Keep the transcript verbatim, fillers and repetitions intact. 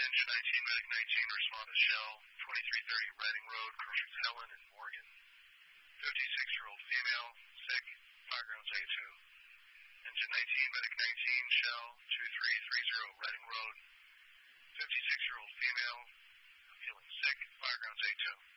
Engine nineteen, Medic nineteen, respond to Shell, twenty-three thirty Reading Road, Crushers Helen and Morgan. fifty-six-year-old female, sick, firegrounds A two. Engine nineteen, Medic nineteen, Shell, twenty-three thirty Reading Road. fifty-six-year-old female, feeling sick, firegrounds A two.